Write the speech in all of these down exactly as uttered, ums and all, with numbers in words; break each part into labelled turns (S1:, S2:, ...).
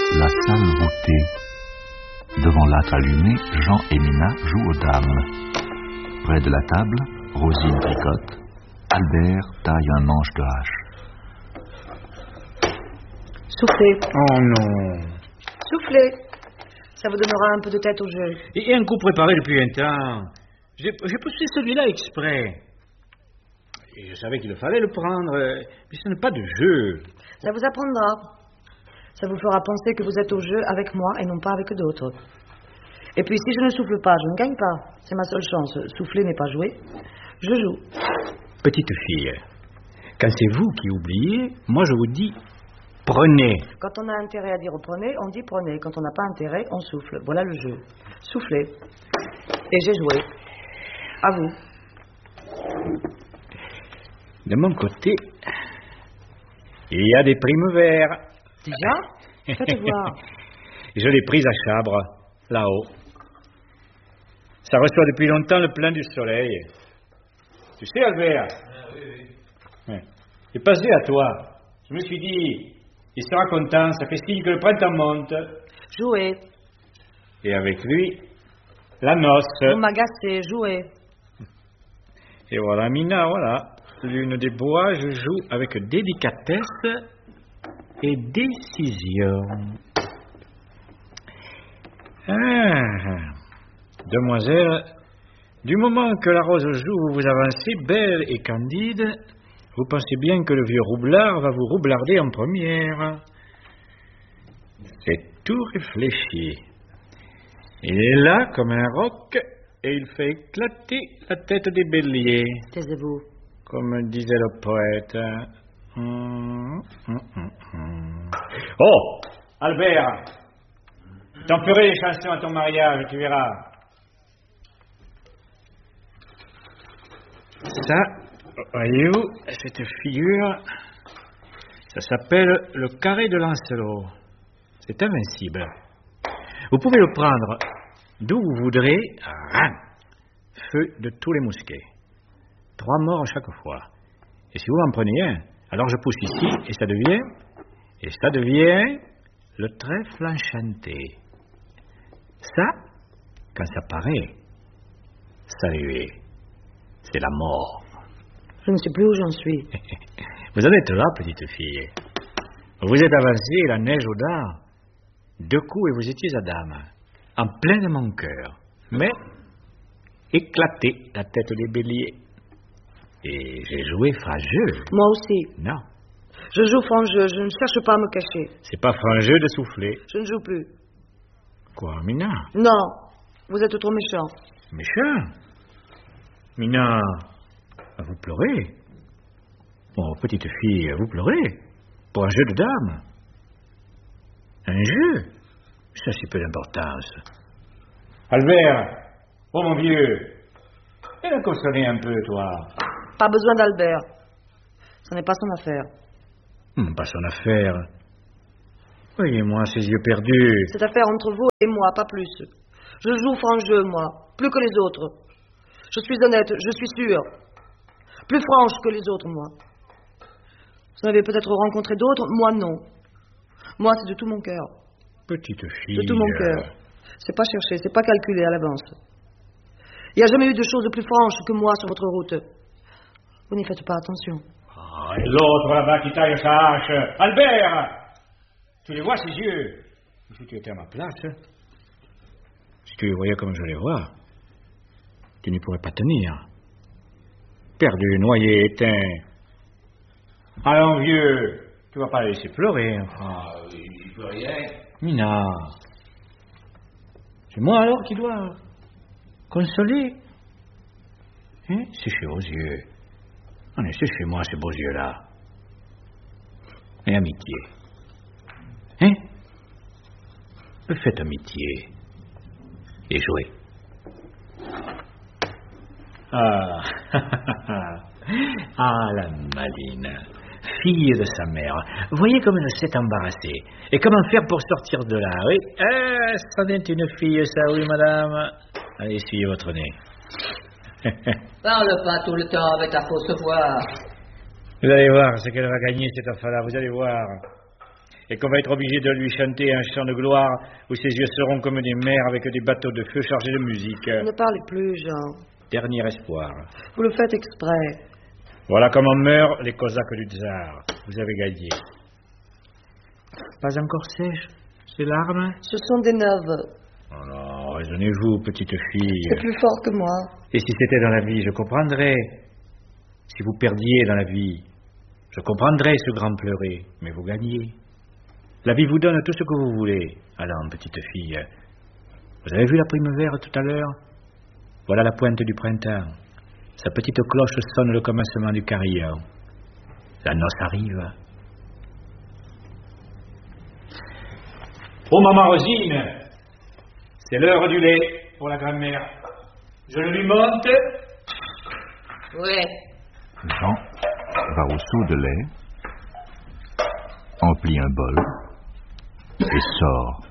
S1: La salle voûtée. Devant l'âtre allumé, Jean et Mina jouent aux dames. Près de la table, Rosine tricote. Albert taille un manche de hache.
S2: Soufflez.
S3: Oh non.
S2: Soufflez. Ça vous donnera un peu de tête au jeu.
S3: Et un coup préparé depuis un temps. J'ai, j'ai poussé celui-là exprès. Et je savais qu'il fallait le prendre. Mais ce n'est pas de jeu.
S2: Ça vous apprendra. Ça vous fera penser que vous êtes au jeu avec moi et non pas avec d'autres. Et puis si je ne souffle pas, je ne gagne pas. C'est ma seule chance. Souffler n'est pas jouer. Je joue.
S3: Petite fille, quand c'est vous qui oubliez, moi je vous dis prenez.
S2: Quand on a intérêt à dire prenez, on dit prenez. Quand on n'a pas intérêt, on souffle. Voilà le jeu. Soufflez. Et j'ai joué. À vous.
S3: De mon côté, il y a des primes verts.
S2: Déjà? Faites voir.
S3: Je l'ai prise à Chabre, là-haut. Ça reçoit depuis longtemps le plein du soleil. Tu sais, Albert?
S4: Ah, oui, oui.
S3: Ouais. J'ai passé à toi. Je me suis dit, il sera content, ça fait signe que le printemps monte.
S2: Jouez.
S3: Et avec lui, la noce.
S2: Vous m'agacez, jouez.
S3: Et voilà, Mina, voilà. L'une des bois, je joue avec délicatesse et décision. Ah, demoiselle, du moment que la rose joue, vous vous avancez belle et candide, vous pensez bien que le vieux roublard va vous roublarder en première. C'est tout réfléchi. Il est là comme un roc et il fait éclater la tête des béliers.
S2: Taisez-vous.
S3: Comme disait le poète. Hum, hum, hum, hum. Oh, Albert, t'en ferai des chansons à ton mariage, tu verras. Ça, voyez-vous, cette figure, ça s'appelle le carré de Lancelot. C'est invincible. Vous pouvez le prendre d'où vous voudrez, ran, feu de tous les mousquets. Trois morts chaque fois. Et si vous en prenez un, alors je pousse ici et ça devient, et ça devient le trèfle enchanté. Ça, quand ça paraît, saluez, c'est la mort.
S2: Je ne sais plus où j'en suis.
S3: Vous en êtes là, petite fille. Vous êtes avancée, la neige au dard. Deux coups et vous étiez à dame, en plein de mon cœur. Mais, éclatez la tête des béliers. Et j'ai joué franc-jeu.
S2: Moi aussi.
S3: Non.
S2: Je joue franc-jeu, je ne cherche pas à me cacher.
S3: C'est pas franc-jeu de souffler.
S2: Je ne joue plus.
S3: Quoi, Mina?
S2: Non, vous êtes trop méchant.
S3: Méchant? Mina, vous pleurez? Oh, petite fille, vous pleurez? Pour un jeu de dames? Un jeu? Ça, c'est peu d'importance. Albert, oh mon vieux, elle a consolé un peu, toi.
S2: Pas besoin d'Albert. Ce n'est pas son affaire.
S3: Hum, pas son affaire. Voyez-moi ces yeux perdus.
S2: Cette affaire entre vous et moi, pas plus. Je joue franc-jeu, moi, plus que les autres. Je suis honnête, je suis sûre. Plus franche que les autres, moi. Vous en avez peut-être rencontré d'autres, moi non. Moi, c'est de tout mon cœur.
S3: Petite fille.
S2: De tout mon cœur. C'est pas cherché, c'est pas calculé à l'avance. Il n'y a jamais eu de chose de plus franche que moi sur votre route. Vous n'y faites pas attention.
S3: Ah, et l'autre là-bas qui taille sa hache. Albert! Tu les vois, ces yeux? Si tu étais à ma place, si tu les voyais comme je les vois, tu n'y pourrais pas tenir. Perdu, noyé, éteint. Allons, vieux, tu vas pas les laisser pleurer, enfin.
S4: Ah, oui, il peut rien.
S3: Mina, c'est moi alors qui dois consoler. Hein? Séchez vos yeux. Allez, séchez moi ces beaux yeux-là. Et amitié. Hein? Faites amitié. Et jouez. Ah, ah, la maline. Fille de sa mère. Voyez comme elle s'est embarrassée. Et comment faire pour sortir de là, oui? Ah, ça n'est une fille, ça, oui, madame. Allez, essuyez votre nez.
S5: Parle pas tout le temps avec ta fausse voix.
S3: Vous allez voir ce qu'elle va gagner, cette affaire-là, vous allez voir. et qu'on va être obligé de lui chanter un chant de gloire où ses yeux seront comme des mers avec des bateaux de feu chargés de musique.
S2: Ne parlez plus, Jean.
S3: Dernier espoir.
S2: Vous le faites exprès.
S3: Voilà comment meurent les Cosaques du Tsar. Vous avez gagné. Pas encore sèche, ces larmes?
S2: Ce sont des nerveux.
S3: Oh non, raisonnez-vous, petite fille.
S2: C'est plus fort que moi.
S3: Et si c'était dans la vie, je comprendrais. Si vous perdiez dans la vie, je comprendrais ce grand pleurer. Mais vous gagnez. La vie vous donne tout ce que vous voulez. Allons, petite fille. Vous avez vu la primavera tout à l'heure? Voilà la pointe du printemps. Sa petite cloche sonne le commencement du carillon. La noce arrive. Oh, maman Rosine, c'est l'heure du lait pour la grand-mère. Je le lui monte?
S5: Oui.
S1: Jean va au seau de lait, emplit un bol et sort.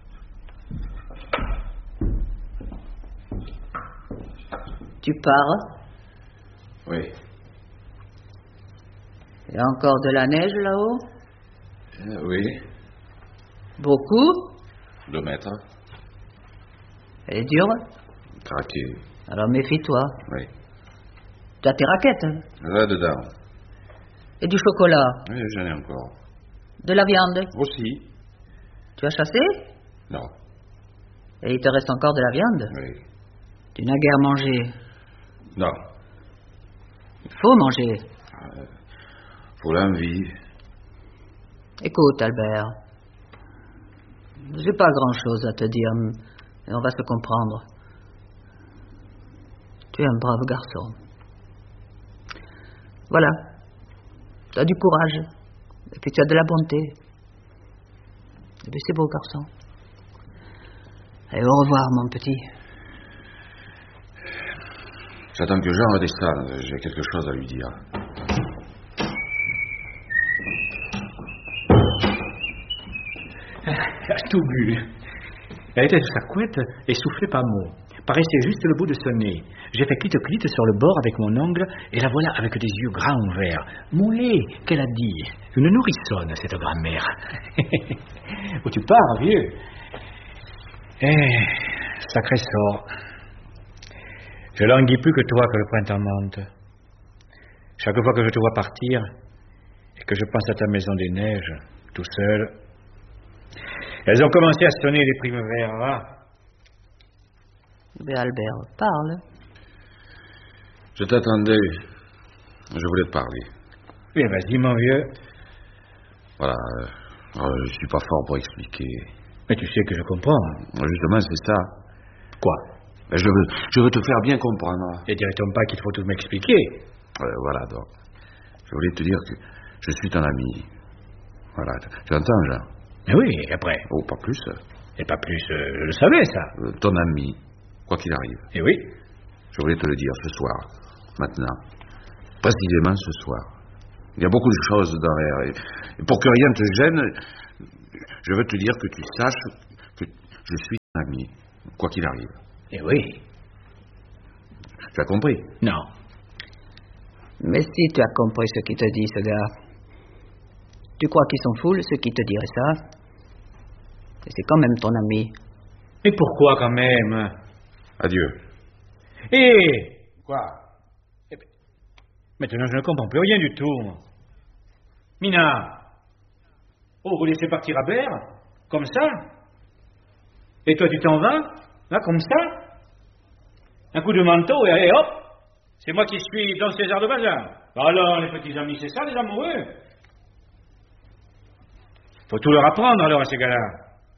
S5: Tu pars?
S4: Oui.
S5: Il y a encore de la neige là-haut?
S4: Euh, oui.
S5: Beaucoup?
S4: Deux mètres.
S5: Elle est dure?
S4: Craqué.
S5: Alors méfie-toi.
S4: Oui.
S5: Tu as tes raquettes? Hein?
S4: Là-dedans.
S5: Et du chocolat?
S4: Oui, j'en ai encore.
S5: De la viande?
S4: Aussi.
S5: Tu as chassé?
S4: Non.
S5: Et il te reste encore de la viande?
S4: Oui.
S5: Tu n'as guère mangé.
S4: Non.
S5: Il faut manger.
S4: Euh, pour l'envie.
S5: Écoute, Albert. J'ai pas grand-chose à te dire, mais on va se comprendre. Tu es un brave garçon. Voilà. Tu as du courage. Et puis tu as de la bonté. Et puis c'est beau, garçon. Et au revoir, mon petit.
S4: J'attends que Jean redescende. J'ai quelque chose à lui dire.
S3: Elle a tout bu. Elle était sur sa couette et soufflait pas mot. Paraissait juste le bout de son nez. J'ai fait clite-clite sur le bord avec mon ongle et la voilà avec des yeux grands ouverts. Moulée, qu'elle a dit. Une nourrissonne, cette grand-mère. Où tu pars, vieux? Eh, sacré sort. Je languis plus que toi que le printemps monte. Chaque fois que je te vois partir et que je pense à ta maison des neiges, tout seul, elles ont commencé à sonner les primavères.
S5: Mais Albert, parle.
S4: Je t'attendais. Je voulais te parler.
S3: Oui, vas-y, mon vieux.
S4: Voilà. Euh, euh, je suis pas fort pour expliquer.
S3: Mais tu sais que je comprends.
S4: Justement, c'est ça.
S3: Quoi?
S4: Ben, je veux, je veux te faire bien comprendre.
S3: Et dirait-on pas qu'il faut tout m'expliquer?
S4: Euh, voilà, donc. Je voulais te dire que je suis ton ami. Voilà. Tu entends, Jean?
S3: Mais oui, et après?
S4: Oh, pas plus.
S3: Et pas plus, euh, je le savais, ça.
S4: Euh, ton ami, quoi qu'il arrive.
S3: Et oui.
S4: Je voulais te le dire ce soir, maintenant. Précisément ce soir. Il y a beaucoup de choses dans l'air. Et pour que rien te gêne, je veux te dire que tu saches que je suis ton ami, quoi qu'il arrive.
S3: Et oui.
S4: Tu as compris?
S3: Non.
S5: Mais si tu as compris ce qu'il te dit, ce gars, tu crois qu'ils sont foules, ceux qui te diraient ça? Et c'est quand même ton ami.
S3: Et pourquoi quand même?
S4: Adieu.
S3: Et quoi? Eh bien, maintenant, je ne comprends plus rien du tout. Mina. Oh, vous laissez partir Albert? Comme ça? Et toi, tu t'en vas? Là, comme ça? Un coup de manteau et, et hop! C'est moi qui suis dans César de Bazin. Alors, les petits amis, c'est ça, les amoureux? Faut tout leur apprendre, alors, à ces gars-là.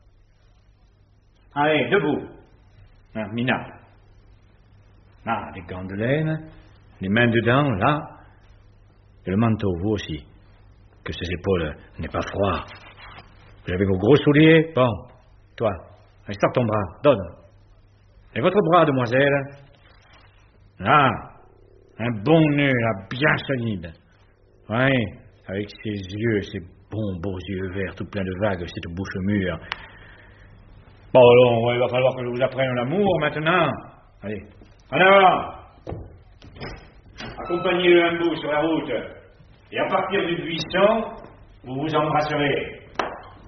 S3: Allez, debout. Hein, Mina. Ah, les gants de laine, les mains dedans, là. Et le manteau, vous aussi. Que ces épaules n'aient pas froid. Vous avez vos gros souliers? Bon, toi, allez, sors ton bras, donne. Et votre bras, demoiselle? Là, un bon nœud, là, bien solide. Oui, avec ses yeux, ses bons beaux yeux verts, tout pleins de vagues, cette bouche mûre. Bon, alors, il va falloir que je vous apprenne l'amour, maintenant. Allez, en avant. Accompagnez-le un bout sur la route. Et à partir du buisson, vous vous embrasserez.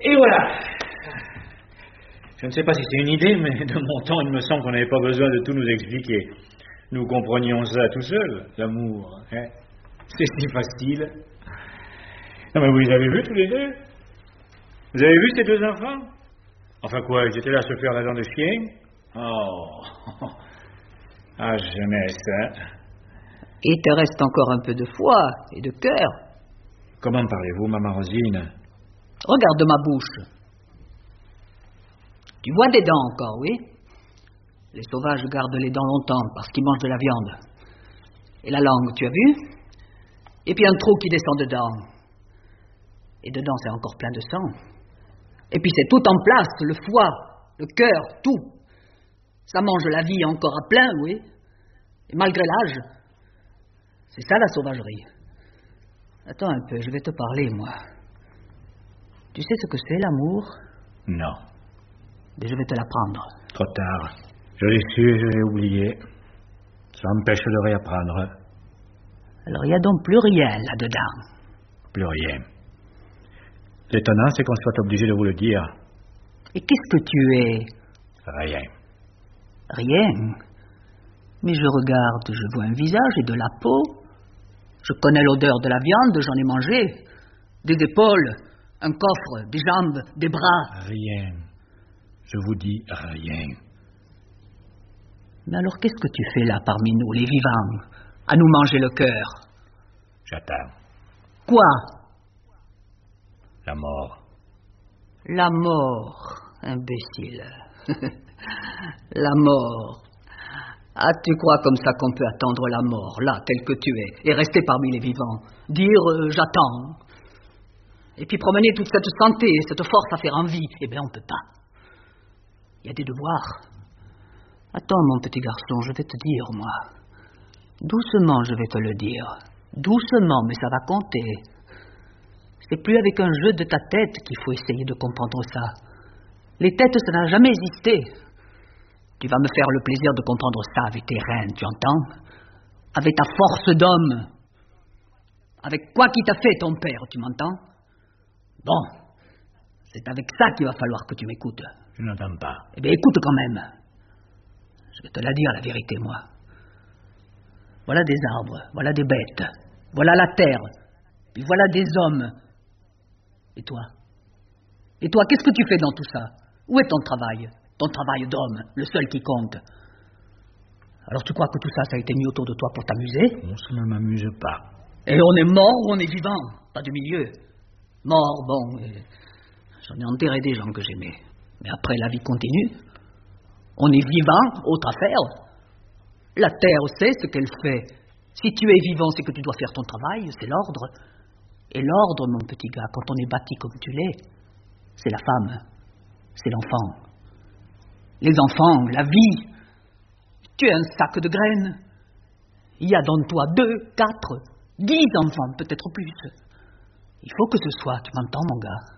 S3: Et voilà. Je ne sais pas si c'est une idée, mais de mon temps, il me semble qu'on n'avait pas besoin de tout nous expliquer. Nous comprenions ça tout seuls, l'amour. Hein? C'est si facile. Non, mais vous les avez vus tous les deux? Vous avez vu ces deux enfants? Enfin quoi, ils étaient là à se faire la dent de chien? Oh, ah, jeunesse, hein?
S5: Il te reste encore un peu de foi et de cœur.
S3: Comment parlez-vous, maman Rosine?
S5: Regarde ma bouche. Tu vois des dents encore, oui? Les sauvages gardent les dents longtemps parce qu'ils mangent de la viande. Et la langue, tu as vu? Et puis un trou qui descend dedans. Et dedans, c'est encore plein de sang. Et puis c'est tout en place, le foie, le cœur, tout. Ça mange la vie encore à plein, oui. Et malgré l'âge, c'est ça la sauvagerie. Attends un peu, je vais te parler, moi. Tu sais ce que c'est, l'amour?
S3: Non.
S5: Mais je vais te l'apprendre.
S3: Trop tard. Je l'ai su et je l'ai oublié. Ça m'empêche de réapprendre.
S5: Alors il n'y a donc plus rien là-dedans.
S3: Plus rien. L'étonnant, c'est qu'on soit obligé de vous le dire.
S5: Et qu'est-ce que tu es?
S3: Rien.
S5: Rien. Mais je regarde, je vois un visage et de la peau. Je connais l'odeur de la viande, j'en ai mangé. Des épaules, un coffre, des jambes, des bras.
S3: Rien. Je vous dis rien.
S5: Mais alors qu'est-ce que tu fais là parmi nous, les vivants, à nous manger le cœur?
S3: J'attends.
S5: Quoi?
S3: La mort.
S5: La mort, imbécile. La mort. Ah, tu crois comme ça qu'on peut attendre la mort, là, tel que tu es, et rester parmi les vivants? Dire euh, j'attends. Et puis promener toute cette santé, cette force à faire envie. Eh bien, on ne peut pas. Il y a des devoirs. Attends, mon petit garçon, je vais te dire, moi. Doucement, je vais te le dire. Doucement, mais ça va compter. C'est plus avec un jeu de ta tête qu'il faut essayer de comprendre ça. Les têtes, ça n'a jamais existé. Tu vas me faire le plaisir de comprendre ça avec tes reines, tu entends? Avec ta force d'homme. Avec quoi qui t'a fait ton père, tu m'entends? Bon, c'est avec ça qu'il va falloir que tu m'écoutes.
S3: Je n'entends pas.
S5: Eh bien, écoute quand même. Je vais te la dire, la vérité, moi. Voilà des arbres, voilà des bêtes, voilà la terre, puis voilà des hommes. Et toi? Et toi, qu'est-ce que tu fais dans tout ça? Où est ton travail? Ton travail d'homme, le seul qui compte. Alors tu crois que tout ça, ça a été mis autour de toi pour t'amuser?
S3: Non, ça ne m'amuse pas.
S5: Et on est mort ou on est vivant? Pas de milieu. Mort, bon, et j'en ai enterré des gens que j'aimais. Mais après, la vie continue. On est vivant, autre affaire. La terre sait ce qu'elle fait. Si tu es vivant, c'est que tu dois faire ton travail, c'est l'ordre. Et l'ordre, mon petit gars, quand on est bâti comme tu l'es, c'est la femme, c'est l'enfant. Les enfants, la vie. Tu es un sac de graines. Il y a dans toi deux, quatre, dix enfants, peut-être plus. Il faut que ce soit, tu m'entends, mon gars?